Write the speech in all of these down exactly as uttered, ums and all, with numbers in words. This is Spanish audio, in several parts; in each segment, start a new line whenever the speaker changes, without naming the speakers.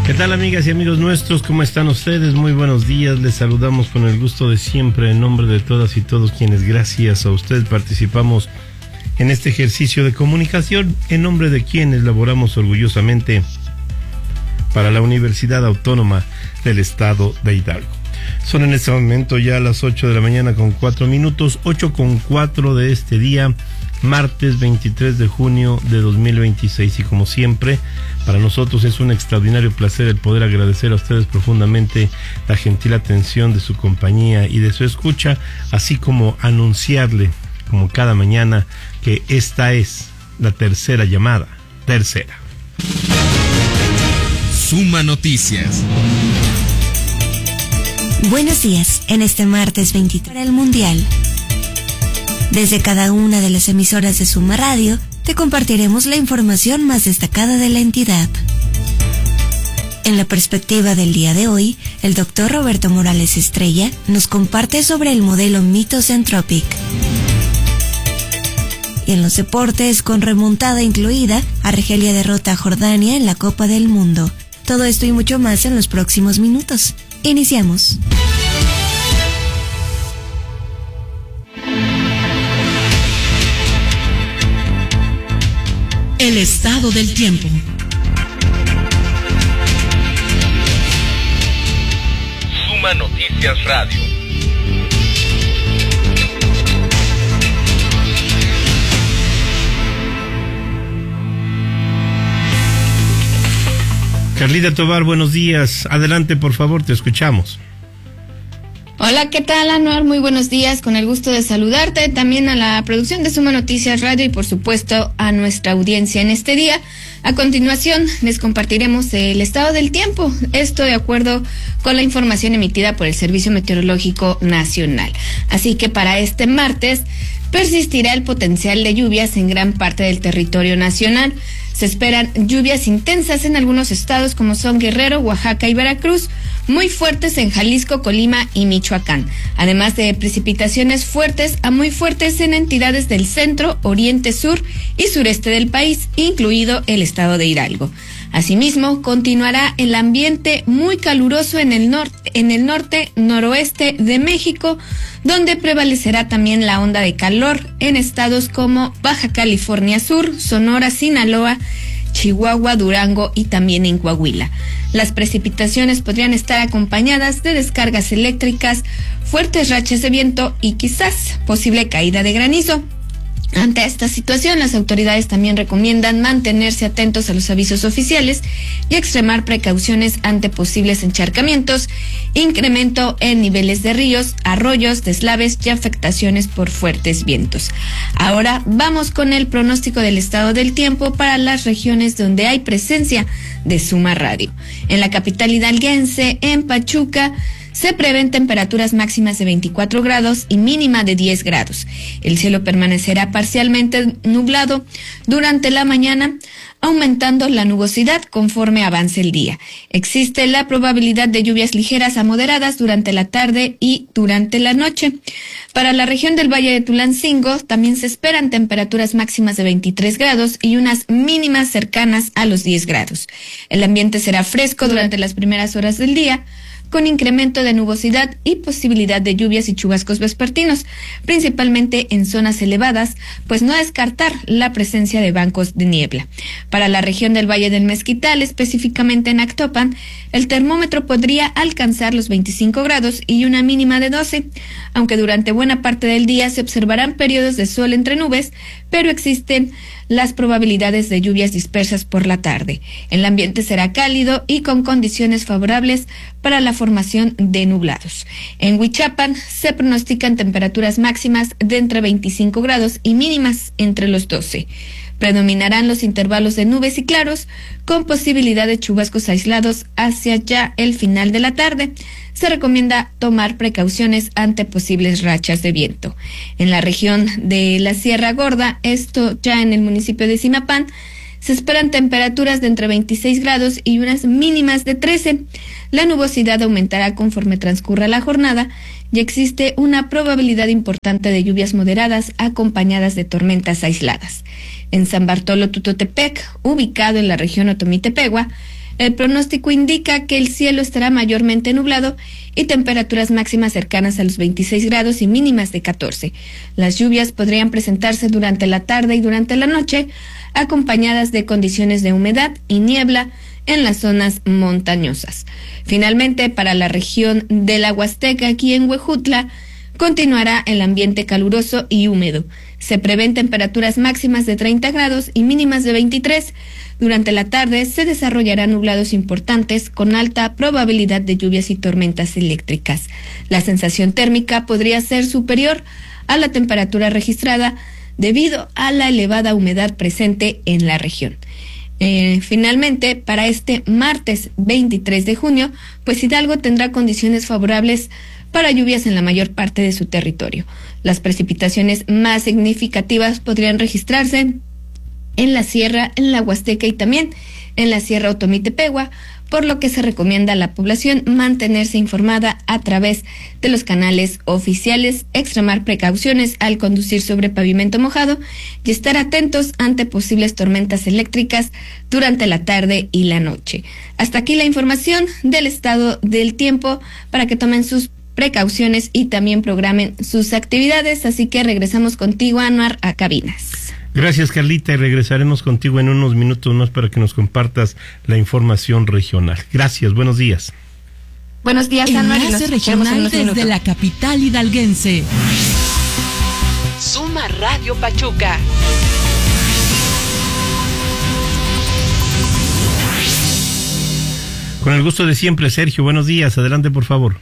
¿Qué tal, amigas y amigos nuestros? ¿Cómo están ustedes? Muy buenos días. Les saludamos con el gusto de siempre en nombre de todas y todos quienes gracias a usted participamos en este ejercicio de comunicación, en nombre de quienes laboramos orgullosamente para la Universidad Autónoma del Estado de Hidalgo. Son en este momento ya las ocho de la mañana con cuatro minutos, ocho con cuatro de este día, martes veintitrés de junio de dos mil veintiséis. Y como siempre, para nosotros es un extraordinario placer el poder agradecer a ustedes profundamente la gentil atención de su compañía y de su escucha, así como anunciarle, como cada mañana, que esta es la tercera llamada, tercera.
Suma Noticias.
Buenos días, en este martes veintitrés para el Mundial. Desde cada una de las emisoras de Suma Radio, te compartiremos la información más destacada de la entidad. En la perspectiva del día de hoy, el doctor Roberto Morales Estrella nos comparte sobre el modelo Mitos Entropic. Y en los deportes, con remontada incluida, Argelia derrota a Jordania en la Copa del Mundo. Todo esto y mucho más en los próximos minutos. Iniciamos.
El estado del tiempo.
Suma Noticias Radio.
Carlita Tobar, buenos días. Adelante, por favor, te escuchamos.
Hola, ¿qué tal, Anuar? Muy buenos días, con el gusto de saludarte, también a la producción de Suma Noticias Radio y por supuesto a nuestra audiencia en este día. A continuación les compartiremos el estado del tiempo, esto de acuerdo con la información emitida por el Servicio Meteorológico Nacional. Así que para este martes persistirá el potencial de lluvias en gran parte del territorio nacional. Se esperan lluvias intensas en algunos estados como son Guerrero, Oaxaca y Veracruz, muy fuertes en Jalisco, Colima y Michoacán, además de precipitaciones fuertes a muy fuertes en entidades del centro, oriente, sur y sureste del país, incluido el estado de Hidalgo. Asimismo, continuará el ambiente muy caluroso en el norte, en el norte noroeste de México, donde prevalecerá también la onda de calor en estados como Baja California Sur, Sonora, Sinaloa, Chihuahua, Durango y también en Coahuila. Las precipitaciones podrían estar acompañadas de descargas eléctricas, fuertes rachas de viento y quizás posible caída de granizo. Ante esta situación, las autoridades también recomiendan mantenerse atentos a los avisos oficiales y extremar precauciones ante posibles encharcamientos, incremento en niveles de ríos, arroyos, deslaves y afectaciones por fuertes vientos. Ahora vamos con el pronóstico del estado del tiempo para las regiones donde hay presencia de Suma Radio. En la capital hidalguense, en Pachuca, se prevén temperaturas máximas de veinticuatro grados y mínima de diez grados. El cielo permanecerá parcialmente nublado durante la mañana, aumentando la nubosidad conforme avance el día. Existe la probabilidad de lluvias ligeras a moderadas durante la tarde y durante la noche. Para la región del Valle de Tulancingo también se esperan temperaturas máximas de veintitrés grados y unas mínimas cercanas a los diez grados. El ambiente será fresco durante las primeras horas del día, con incremento de nubosidad y posibilidad de lluvias y chubascos vespertinos, principalmente en zonas elevadas, pues no descartar la presencia de bancos de niebla. Para la región del Valle del Mezquital, específicamente en Actopan, el termómetro podría alcanzar los veinticinco grados y una mínima de doce, aunque durante buena parte del día se observarán periodos de sol entre nubes, pero existen las probabilidades de lluvias dispersas por la tarde. El ambiente será cálido y con condiciones favorables para la formación de nublados. En Huichapan se pronostican temperaturas máximas de entre veinticinco grados y mínimas entre los doce. Predominarán los intervalos de nubes y claros, con posibilidad de chubascos aislados hacia ya el final de la tarde. Se recomienda tomar precauciones ante posibles rachas de viento. En la región de la Sierra Gorda, esto ya en el municipio de Zimapán, se esperan temperaturas de entre veintiséis grados y unas mínimas de trece. La nubosidad aumentará conforme transcurra la jornada y existe una probabilidad importante de lluvias moderadas acompañadas de tormentas aisladas. En San Bartolo Tutotepec, ubicado en la región Otomitepegua, El pronóstico indica que el cielo estará mayormente nublado y temperaturas máximas cercanas a los veintiséis grados y mínimas de catorce. Las lluvias podrían presentarse durante la tarde y durante la noche, acompañadas de condiciones de humedad y niebla en las zonas montañosas. Finalmente, para la región de la Huasteca, aquí en Huejutla, continuará el ambiente caluroso y húmedo. Se prevén temperaturas máximas de treinta grados y mínimas de veintitrés. Durante la tarde se desarrollarán nublados importantes con alta probabilidad de lluvias y tormentas eléctricas. La sensación térmica podría ser superior a la temperatura registrada debido a la elevada humedad presente en la región. Eh, finalmente, para este martes veintitrés de junio, pues Hidalgo tendrá condiciones favorables para lluvias en la mayor parte de su territorio. Las precipitaciones más significativas podrían registrarse en la sierra, en la Huasteca y también en la Sierra Otomí-Tepehua, por lo que se recomienda a la población mantenerse informada a través de los canales oficiales, extremar precauciones al conducir sobre pavimento mojado y estar atentos ante posibles tormentas eléctricas durante la tarde y la noche. Hasta aquí la información del estado del tiempo para que tomen sus precauciones y también programen sus actividades, así que regresamos contigo, Anuar, a cabinas.
Gracias, Carlita, y regresaremos contigo en unos minutos más para que nos compartas la información regional. Gracias, buenos días.
Buenos días, Anuar.
Enlace regional desde minutos. La capital hidalguense.
Suma Radio Pachuca.
Con el gusto de siempre, Sergio, buenos días, adelante por favor.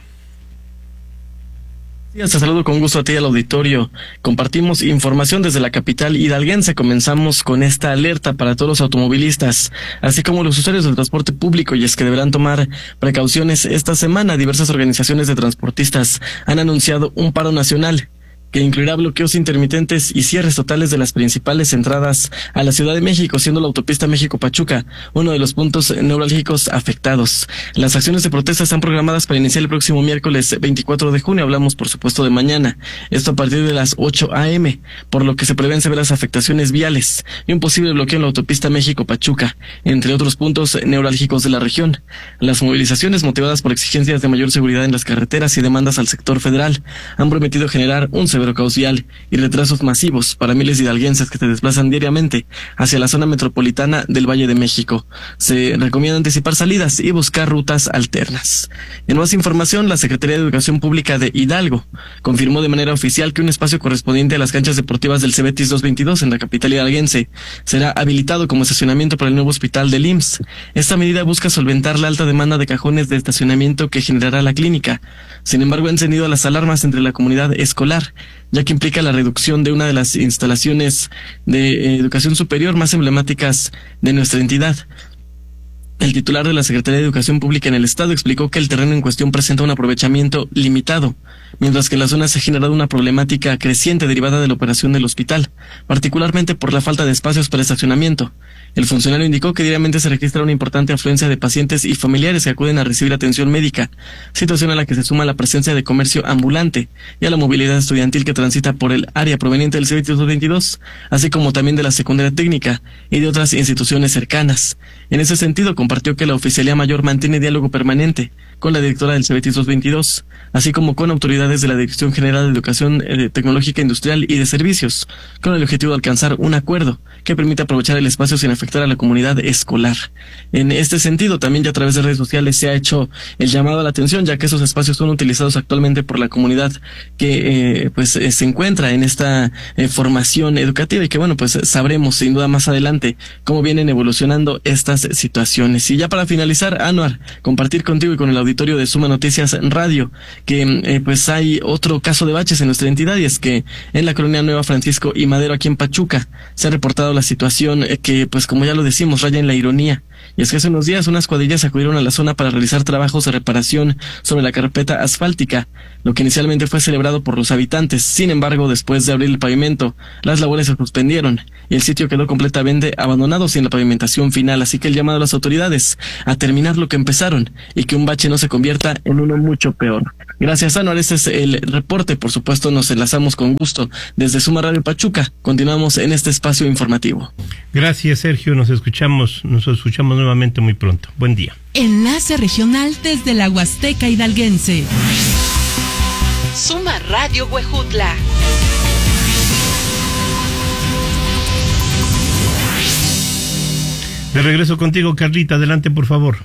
Te saludo con gusto a ti al auditorio. Compartimos información desde la capital hidalguense. Comenzamos con esta alerta para todos los automovilistas, así como los usuarios del transporte público, y es que deberán tomar precauciones esta semana. Diversas organizaciones de transportistas han anunciado un paro nacional que incluirá bloqueos intermitentes y cierres totales de las principales entradas a la Ciudad de México, siendo la autopista México-Pachuca uno de los puntos neurálgicos afectados. Las acciones de protesta están programadas para iniciar el próximo miércoles veinticuatro de junio, hablamos por supuesto de mañana, esto a partir de las ocho a eme, por lo que se prevén severas afectaciones viales y un posible bloqueo en la autopista México-Pachuca, entre otros puntos neurálgicos de la región. Las movilizaciones, motivadas por exigencias de mayor seguridad en las carreteras y demandas al sector federal, han prometido generar un severo caos vial y retrasos masivos para miles de hidalguenses que se desplazan diariamente hacia la zona metropolitana del Valle de México. Se recomienda anticipar salidas y buscar rutas alternas. En más información, la Secretaría de Educación Pública de Hidalgo confirmó de manera oficial que un espacio correspondiente a las canchas deportivas del Cebetis doscientos veintidós en la capital hidalguense será habilitado como estacionamiento para el nuevo hospital del I M S S. Esta medida busca solventar la alta demanda de cajones de estacionamiento que generará la clínica. Sin embargo, ha encendido las alarmas entre la comunidad escolar, ya que implica la reducción de una de las instalaciones de educación superior más emblemáticas de nuestra entidad. El titular de la Secretaría de Educación Pública en el Estado explicó que el terreno en cuestión presenta un aprovechamiento limitado, mientras que en la zona se ha generado una problemática creciente derivada de la operación del hospital, particularmente por la falta de espacios para estacionamiento. El funcionario indicó que diariamente se registra una importante afluencia de pacientes y familiares que acuden a recibir atención médica, situación a la que se suma la presencia de comercio ambulante y a la movilidad estudiantil que transita por el área proveniente del Cebetis doscientos veintidós, así como también de la secundaria técnica y de otras instituciones cercanas. En ese sentido, compartió que la Oficialía Mayor mantiene diálogo permanente con la directora del Cebetis doscientos veintidós, así como con autoridades de la Dirección General de Educación eh, Tecnológica Industrial y de Servicios, con el objetivo de alcanzar un acuerdo que permita aprovechar el espacio sin afectar a la comunidad escolar. En este sentido, también ya a través de redes sociales se ha hecho el llamado a la atención, ya que esos espacios son utilizados actualmente por la comunidad que eh, pues eh, se encuentra en esta eh, formación educativa, y que bueno, pues sabremos sin duda más adelante cómo vienen evolucionando estas situaciones. Y ya para finalizar, Anuar, compartir contigo y con el auditorio de Suma Noticias Radio que eh, pues hay otro caso de baches en nuestra entidad, y es que en la colonia Nueva Francisco y Madero, aquí en Pachuca, se ha reportado la situación eh, que pues como ya lo decimos, raya en la ironía. Y es que hace unos días unas cuadrillas acudieron a la zona para realizar trabajos de reparación sobre la carpeta asfáltica, lo que inicialmente fue celebrado por los habitantes. Sin embargo, después de abrir el pavimento, las labores se suspendieron y el sitio quedó completamente abandonado sin la pavimentación final. Así que el llamado a las autoridades a terminar lo que empezaron y que un bache no se convierta en uno mucho peor. Gracias, Anuar. Este es el reporte. Por supuesto, nos enlazamos con gusto desde Suma Radio Pachuca. Continuamos en este espacio informativo.
Gracias, Sergio. Nos escuchamos, nos escuchamos escuchamos nuevamente muy pronto. Buen día.
Enlace regional desde la Huasteca Hidalguense.
Suma Radio Huejutla.
De regreso contigo, Carlita, adelante por favor.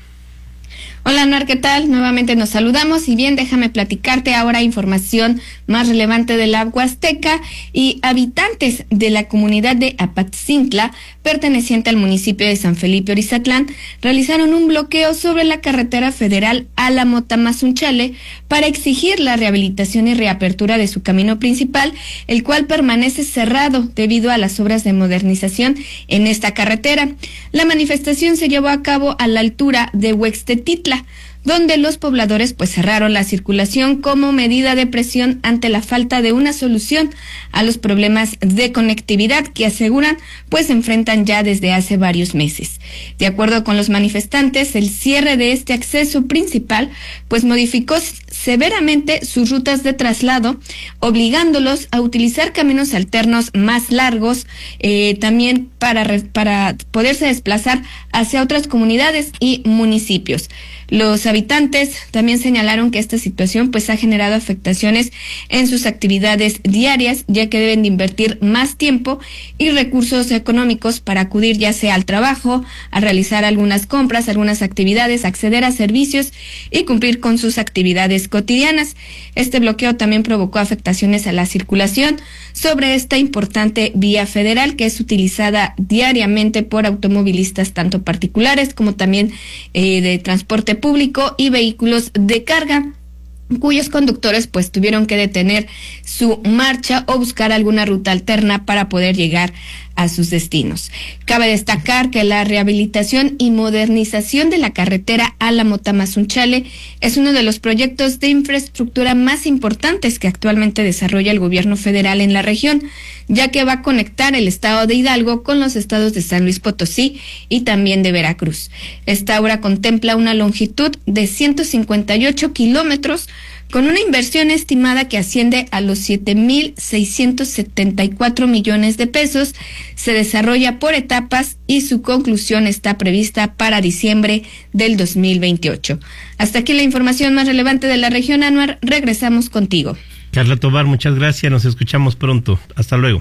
Hola, Anuar, ¿qué tal? Nuevamente nos saludamos y bien, déjame platicarte ahora información más relevante de la Huasteca y habitantes de la comunidad de Apatzintla, perteneciente al municipio de San Felipe Orizatlán, realizaron un bloqueo sobre la carretera federal Álamo-Tamazunchale para exigir la rehabilitación y reapertura de su camino principal, el cual permanece cerrado debido a las obras de modernización en esta carretera. La manifestación se llevó a cabo a la altura de Huextetitla, donde los pobladores pues cerraron la circulación como medida de presión ante la falta de una solución a los problemas de conectividad que aseguran pues enfrentan ya desde hace varios meses. De acuerdo con los manifestantes, el cierre de este acceso principal pues modificó severamente sus rutas de traslado, obligándolos a utilizar caminos alternos más largos, eh, también para, para poderse desplazar hacia otras comunidades y municipios. Los habitantes también señalaron que esta situación pues ha generado afectaciones en sus actividades diarias, ya que deben de invertir más tiempo y recursos económicos para acudir ya sea al trabajo, a realizar algunas compras, algunas actividades, acceder a servicios y cumplir con sus actividades cotidianas. Este bloqueo también provocó afectaciones a la circulación sobre esta importante vía federal que es utilizada diariamente por automovilistas tanto particulares como también eh, de transporte público y vehículos de carga, cuyos conductores pues tuvieron que detener su marcha o buscar alguna ruta alterna para poder llegar a sus destinos. Cabe destacar que la rehabilitación y modernización de la carretera Álamo-Tamazunchale es uno de los proyectos de infraestructura más importantes que actualmente desarrolla el gobierno federal en la región, ya que va a conectar el estado de Hidalgo con los estados de San Luis Potosí y también de Veracruz. Esta obra contempla una longitud de ciento cincuenta y ocho kilómetros, con una inversión estimada que asciende a los siete mil seiscientos setenta y cuatro millones de pesos. Se desarrolla por etapas y su conclusión está prevista para diciembre del dos mil veintiocho. Hasta aquí la información más relevante de la región, Anuar. Regresamos contigo.
Carla Tobar, muchas gracias. Nos escuchamos pronto. Hasta luego.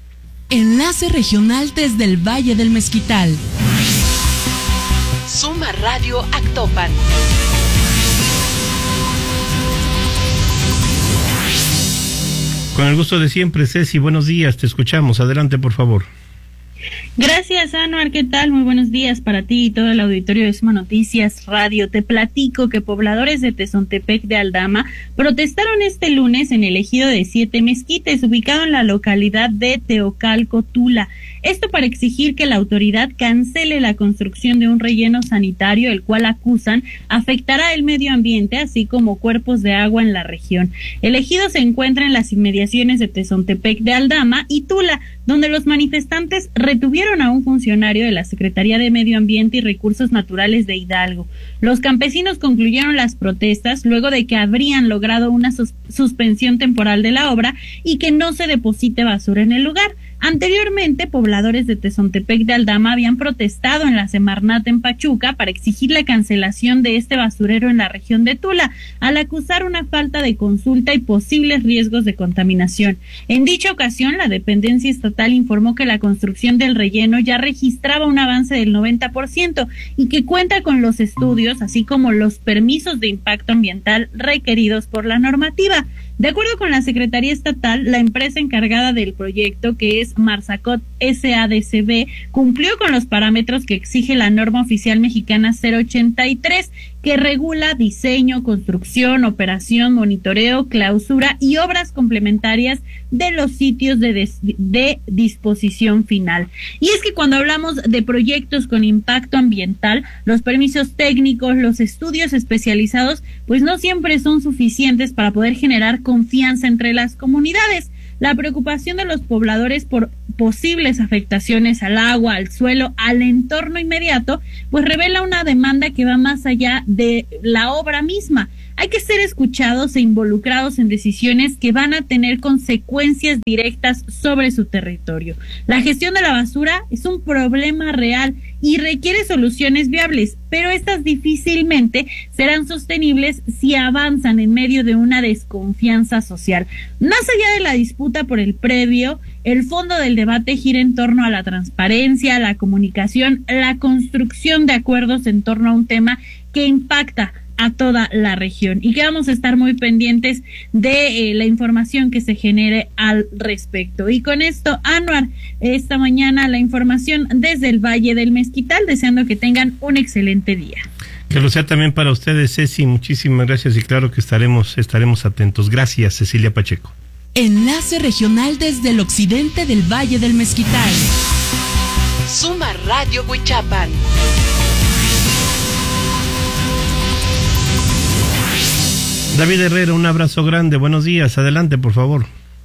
Enlace regional desde el Valle del Mezquital.
Suma Radio Actopan.
Con el gusto de siempre, Ceci, buenos días, te escuchamos, adelante por favor.
Gracias, Anuar, ¿qué tal? Muy buenos días para ti y todo el auditorio de Suma Noticias Radio. Te platico que pobladores de Tezontepec de Aldama protestaron este lunes en el ejido de Siete Mezquites, ubicado en la localidad de Teocalco, Tula. Esto para exigir que la autoridad cancele la construcción de un relleno sanitario, el cual acusan afectará el medio ambiente, así como cuerpos de agua en la región. El ejido se encuentra en las inmediaciones de Tezontepec de Aldama y Tula, donde los manifestantes retuvieron a un funcionario de la Secretaría de Medio Ambiente y Recursos Naturales de Hidalgo. Los campesinos concluyeron las protestas luego de que habrían logrado una sus- suspensión temporal de la obra y que no se deposite basura en el lugar. Anteriormente, pobladores de Tezontepec de Aldama habían protestado en la Semarnat en Pachuca para exigir la cancelación de este basurero en la región de Tula, al acusar una falta de consulta y posibles riesgos de contaminación. En dicha ocasión, la dependencia estatal informó que la construcción del relleno ya registraba un avance del noventa por ciento y que cuenta con los estudios, así como los permisos de impacto ambiental requeridos por la normativa. De acuerdo con la Secretaría Estatal, la empresa encargada del proyecto, que es Marsacot S A D C B, cumplió con los parámetros que exige la norma oficial mexicana cero ochenta y tres, que regula diseño, construcción, operación, monitoreo, clausura y obras complementarias de los sitios de, des- de disposición final. Y es que cuando hablamos de proyectos con impacto ambiental, los permisos técnicos, los estudios especializados, pues no siempre son suficientes para poder generar confianza entre las comunidades. La preocupación de los pobladores por posibles afectaciones al agua, al suelo, al entorno inmediato, pues revela una demanda que va más allá de la obra misma. Hay que ser escuchados e involucrados en decisiones que van a tener consecuencias directas sobre su territorio. La gestión de la basura es un problema real y requiere soluciones viables, pero estas difícilmente serán sostenibles si avanzan en medio de una desconfianza social. Más allá de la disputa por el predio, el fondo del debate gira en torno a la transparencia, la comunicación, la construcción de acuerdos en torno a un tema que impacta a toda la región y que vamos a estar muy pendientes de eh, la información que se genere al respecto. Y con esto, Anuar, esta mañana la información desde el Valle del Mezquital, deseando que tengan un excelente día.
Que lo sea también para ustedes, Ceci, muchísimas gracias y claro que estaremos, estaremos atentos. Gracias, Cecilia Pacheco.
Enlace regional desde el occidente del Valle del Mezquital.
Suma Radio Huichapan.
David Herrera, un abrazo grande, buenos días, adelante por favor.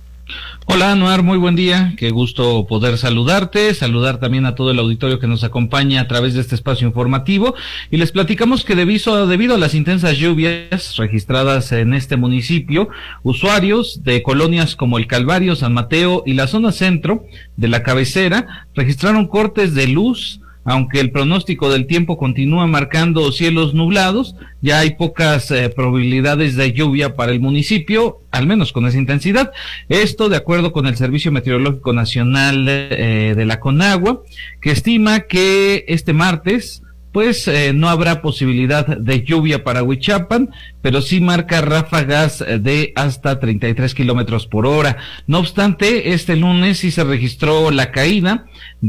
Hola Anuar, muy buen día, qué gusto poder saludarte, saludar también a todo el auditorio que nos acompaña a través de este espacio informativo y les platicamos que debido, debido a las intensas lluvias registradas en este municipio, usuarios de colonias como el Calvario, San Mateo y la zona centro de la cabecera registraron cortes de luz. Aunque el pronóstico del tiempo continúa marcando cielos nublados, ya hay pocas eh, probabilidades de lluvia para el municipio, al menos con esa intensidad. Esto de acuerdo con el Servicio Meteorológico Nacional eh, de la Conagua, que estima que este martes pues eh, no habrá posibilidad de lluvia para Huichapan, pero sí marca ráfagas de hasta treinta y tres kilómetros por hora. No obstante, este lunes sí se registró la caída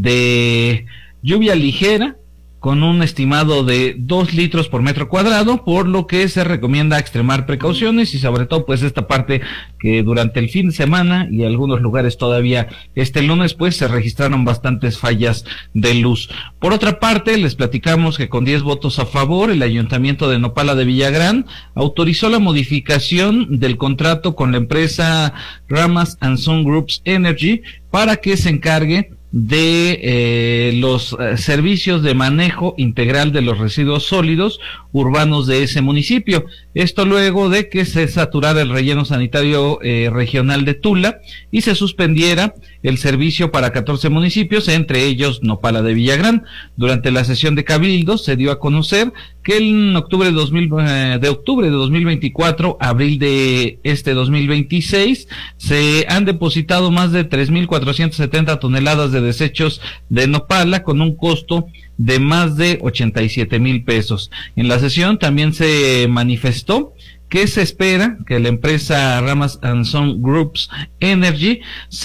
de lluvia ligera con un estimado de dos litros por metro cuadrado, por lo que se recomienda extremar precauciones y sobre todo pues esta parte que durante el fin de semana y algunos lugares todavía este lunes pues se registraron bastantes fallas de luz. Por otra parte, les platicamos que con diez votos a favor, el Ayuntamiento de Nopala de Villagrán autorizó la modificación del contrato con la empresa Ramas and Son Groups Energy para que se encargue de eh, los eh, servicios de manejo integral de los residuos sólidos urbanos de ese municipio. Esto luego de que se saturara el relleno sanitario eh, regional de Tula y se suspendiera el servicio para catorce municipios, entre ellos Nopala de Villagrán. Durante la sesión de Cabildo se dio a conocer que en octubre de, dos mil, eh, de octubre de dos mil veinticuatro a abril de este dos mil veintiséis se han depositado más de tres mil cuatrocientas setenta toneladas de desechos de Nopala con un costo de más de ochenta y siete mil pesos. En la sesión también se manifestó que se espera que la empresa Ramas and Son Groups Energy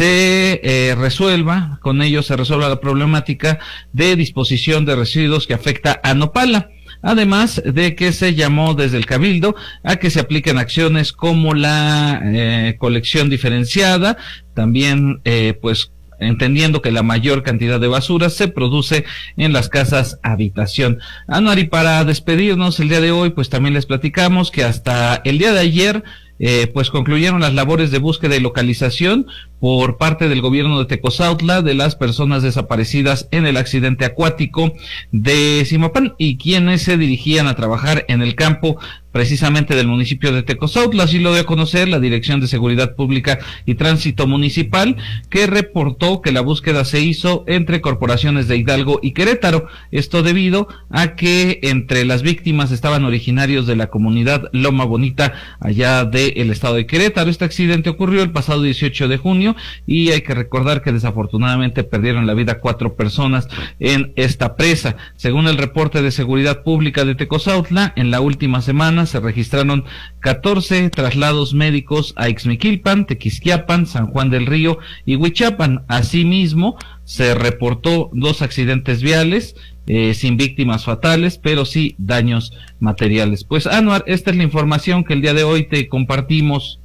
se eh, resuelva, con ello se resuelva la problemática de disposición de residuos que afecta a Nopala. Además de que se llamó desde el Cabildo a que se apliquen acciones como la eh, colección diferenciada, también eh, pues entendiendo que la mayor cantidad de basura se produce en las casas habitación. Anuari, para despedirnos el día de hoy, pues también les platicamos que hasta el día de ayer Eh, pues concluyeron las labores de búsqueda y localización por parte del gobierno de Tecozautla de las personas desaparecidas en el accidente acuático de Zimapán y quienes se dirigían a trabajar en el campo precisamente del municipio de Tecozautla. Así lo dio a conocer la Dirección de Seguridad Pública y Tránsito Municipal, que reportó que la búsqueda se hizo entre corporaciones de Hidalgo y Querétaro. Esto debido a que entre las víctimas estaban originarios de la comunidad Loma Bonita, allá del estado de Querétaro. Este accidente ocurrió el pasado dieciocho de junio y hay que recordar que desafortunadamente perdieron la vida cuatro personas en esta presa. Según el reporte de Seguridad Pública de Tecozautla, en la última semana se registraron catorce traslados médicos a Ixmiquilpan, Tequisquiapan, San Juan del Río y Huichapan. Asimismo, se reportó dos accidentes viales, eh, sin víctimas fatales, pero sí daños materiales. Pues, Anuar, esta es la información que el día de hoy te compartimos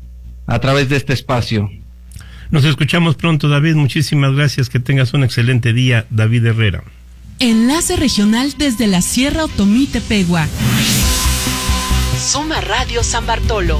a través de este espacio.
Nos escuchamos pronto, David. Muchísimas gracias. Que tengas un excelente día, David Herrera.
Enlace regional desde la Sierra Otomí Tepehua.
Suma Radio San Bartolo.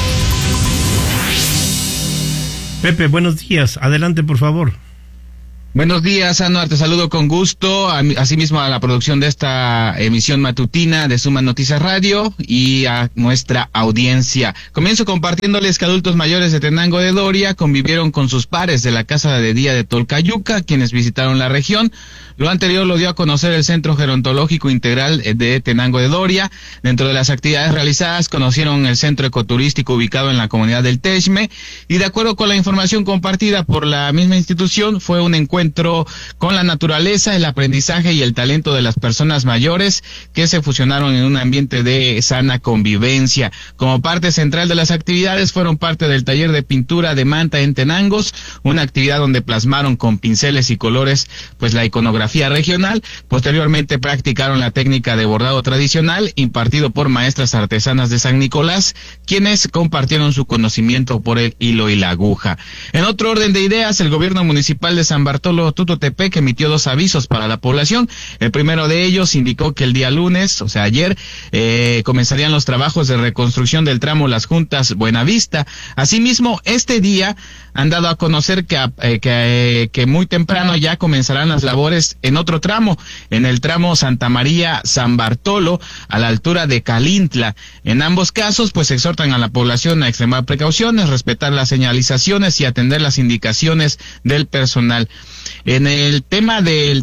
Pepe, buenos días. Adelante, por favor.
Buenos días, Anuar, te saludo con gusto, asimismo a la producción de esta emisión matutina de Suma Noticias Radio y a nuestra audiencia. Comienzo compartiéndoles que adultos mayores de Tenango de Doria convivieron con sus pares de la Casa de Día de Tolcayuca, quienes visitaron la región. Lo anterior lo dio a conocer el Centro Gerontológico Integral de Tenango de Doria. Dentro de las actividades realizadas, conocieron el centro ecoturístico ubicado en la comunidad del Texme, y de acuerdo con la información compartida por la misma institución, fue un encuentro con la naturaleza, el aprendizaje y el talento de las personas mayores que se fusionaron en un ambiente de sana convivencia. Como parte central de las actividades, fueron parte del taller de pintura de manta en Tenangos, una actividad donde plasmaron con pinceles y colores pues la iconografía regional. Posteriormente practicaron la técnica de bordado tradicional impartido por maestras artesanas de San Nicolás, quienes compartieron su conocimiento por el hilo y la aguja. En otro orden de ideas, el gobierno municipal de San Bartolo Tututepec emitió dos avisos para la población. El primero de ellos indicó que el día lunes, o sea ayer, eh, comenzarían los trabajos de reconstrucción del tramo Las Juntas Buenavista. Asimismo, este día han dado a conocer que, eh, que, eh, que muy temprano ya comenzarán las labores en otro tramo, en el tramo Santa María San Bartolo, a la altura de Calintla. En ambos casos, pues exhortan a la población a extremar precauciones, respetar las señalizaciones y atender las indicaciones del personal. En el tema de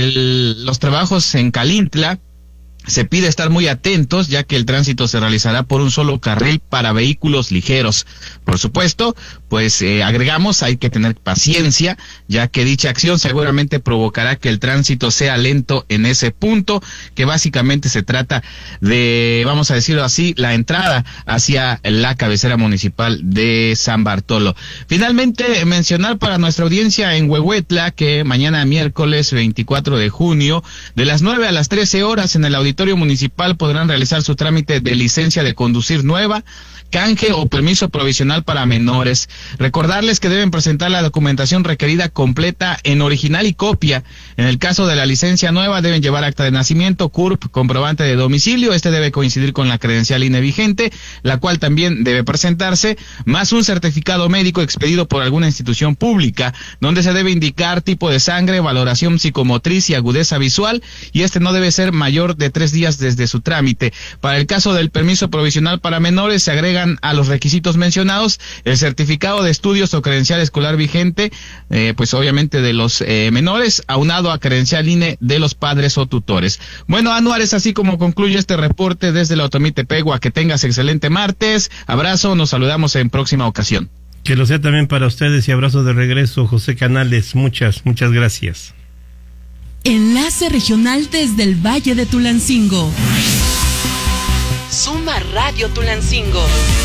los trabajos en Calintla, se pide estar muy atentos, ya que el tránsito se realizará por un solo carril para vehículos ligeros. Por supuesto, pues eh, agregamos, hay que tener paciencia, ya que dicha acción seguramente provocará que el tránsito sea lento en ese punto, que básicamente se trata de, vamos a decirlo así, la entrada hacia la cabecera municipal de San Bartolo. Finalmente, mencionar para nuestra audiencia en Huehuetla que mañana miércoles veinticuatro de junio, de las nueve a las trece horas, en el auditorio municipal podrán realizar su trámite de licencia de conducir nueva, canje o permiso provisional para menores. Recordarles que deben presentar la documentación requerida completa en original y copia. En el caso de la licencia nueva, deben llevar acta de nacimiento, C U R P, comprobante de domicilio, este debe coincidir con la credencial I N E vigente, la cual también debe presentarse, más un certificado médico expedido por alguna institución pública, donde se debe indicar tipo de sangre, valoración psicomotriz y agudeza visual, y este no debe ser mayor de tres días desde su trámite. Para el caso del permiso provisional para menores, se agrega a los requisitos mencionados el certificado de estudios o credencial escolar vigente, eh, pues obviamente de los eh, menores, aunado a credencial I N E de los padres o tutores. Bueno, Anuar, es así como concluye este reporte desde la Otomitepegua. Que tengas excelente martes, abrazo, nos saludamos en próxima ocasión.
Que lo sea también para ustedes y abrazo de regreso, José Canales, muchas, muchas gracias.
Enlace regional desde el Valle de Tulancingo.
Suma Radio Tulancingo.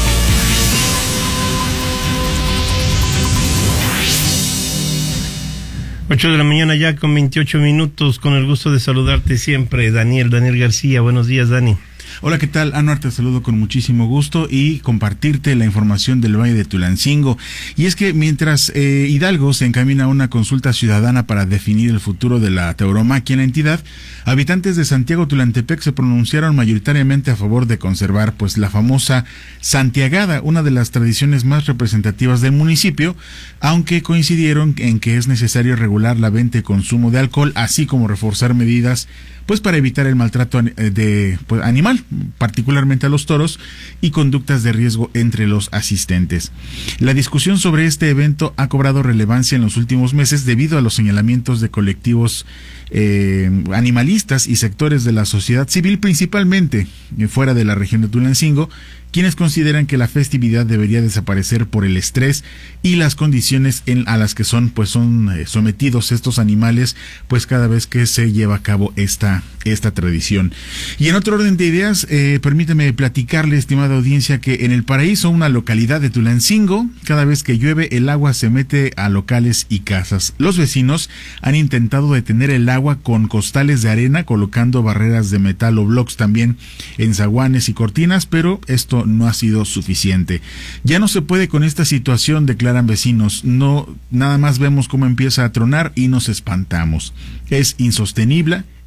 Ocho de la mañana ya con veintiocho minutos, con el gusto de saludarte siempre, Daniel, Daniel García. Buenos días, Dani.
Hola, ¿qué tal? Anuar, te saludo con muchísimo gusto y compartirte la información del Valle de Tulancingo. Y es que mientras eh, Hidalgo se encamina a una consulta ciudadana para definir el futuro de la tauromaquia en la entidad, habitantes de Santiago Tulantepec se pronunciaron mayoritariamente a favor de conservar pues la famosa santiagada, una de las tradiciones más representativas del municipio, aunque coincidieron en que es necesario regular la venta y consumo de alcohol, así como reforzar medidas pues para evitar el maltrato de pues, animal, particularmente a los toros, y conductas de riesgo entre los asistentes. La discusión sobre este evento ha cobrado relevancia en los últimos meses debido a los señalamientos de colectivos eh, animalistas y sectores de la sociedad civil, principalmente eh, fuera de la región de Tulancingo, quienes consideran que la festividad debería desaparecer por el estrés y las condiciones en, a las que son pues son eh, sometidos estos animales pues cada vez que se lleva a cabo esta esta tradición. Y en otro orden de ideas, eh, permíteme platicarle, estimada audiencia, que en El Paraíso, una localidad de Tulancingo, cada vez que llueve el agua se mete a locales y casas. Los vecinos han intentado detener el agua con costales de arena, colocando barreras de metal o blocks también en zaguanes y cortinas, pero esto no ha sido suficiente. Ya no se puede con esta situación, declaran vecinos. No, nada más vemos cómo empieza a tronar y nos espantamos. Es insostenible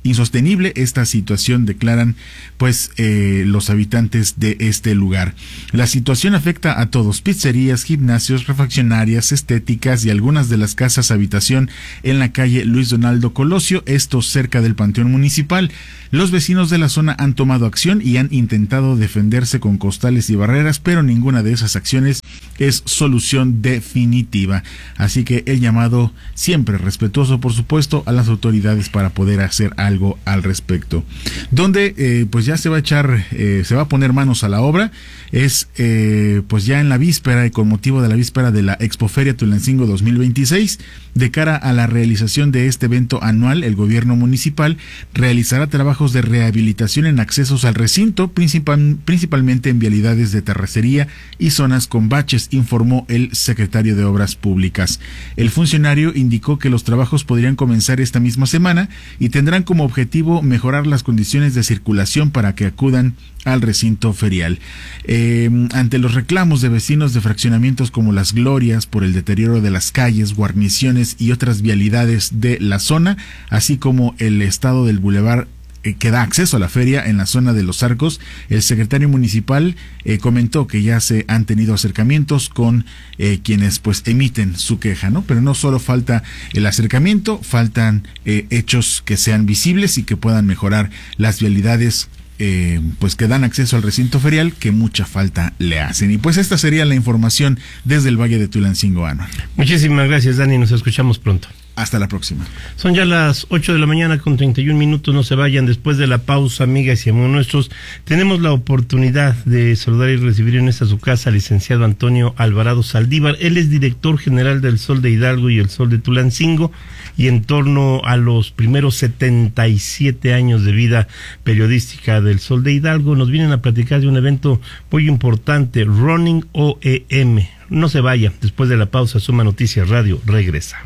insostenible esta situación, declaran pues eh, los habitantes de este lugar. La situación afecta a todos: pizzerías, gimnasios, refaccionarias, estéticas y algunas de las casas habitación en la calle Luis Donaldo Colosio, esto cerca del Panteón Municipal. Los vecinos de la zona han tomado acción y han intentado defenderse con costales y barreras, pero ninguna de esas acciones es solución definitiva. Así que el llamado, siempre respetuoso por supuesto, a las autoridades para poder hacer algo al respecto. Donde eh, pues ya se va a echar, eh, se va a poner manos a la obra, es eh, pues ya en la víspera y con motivo de la víspera de la Expoferia Tulancingo dos mil veintiséis. De cara a la realización de este evento anual, el gobierno municipal realizará trabajos de rehabilitación en accesos al recinto, principal, principalmente en vialidades de terracería y zonas con baches, informó el secretario de Obras Públicas. El funcionario indicó que los trabajos podrían comenzar esta misma semana y tendrán como objetivo mejorar las condiciones de circulación para que acudan al recinto ferial. Eh, ante los reclamos de vecinos de fraccionamientos como Las Glorias por el deterioro de las calles, guarniciones y otras vialidades de la zona, así como el estado del bulevar que da acceso a la feria en la zona de Los Arcos, el secretario municipal eh, comentó que ya se han tenido acercamientos con eh, quienes pues emiten su queja, ¿no? Pero no solo falta el acercamiento, faltan eh, hechos que sean visibles y que puedan mejorar las vialidades Eh, pues que dan acceso al recinto ferial, que mucha falta le hacen. Y pues esta sería la información desde el Valle de Tulancingo, Anuar.
Muchísimas gracias, Dani, nos escuchamos pronto.
Hasta la próxima.
Son ya las ocho de la mañana con treinta y un minutos, no se vayan. Después de la pausa, amigas y amigos nuestros, tenemos la oportunidad de saludar y recibir en esta su casa al licenciado Antonio Alvarado Saldívar. Él es director general del Sol de Hidalgo y el Sol de Tulancingo, y en torno a los primeros setenta y siete años de vida periodística del Sol de Hidalgo, nos vienen a platicar de un evento muy importante, Running O E M. No se vaya, después de la pausa, Suma Noticias Radio regresa.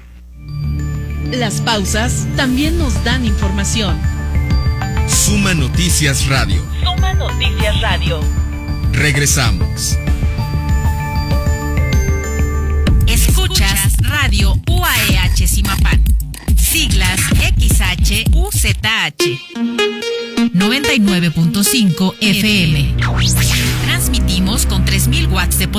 Las pausas también nos dan información.
Suma Noticias Radio.
Suma Noticias Radio.
Regresamos.
Escuchas Radio U A E H Zimapán. Siglas X H U Z H. noventa y nueve punto cinco F M. Transmitimos con tres mil watts de potencia.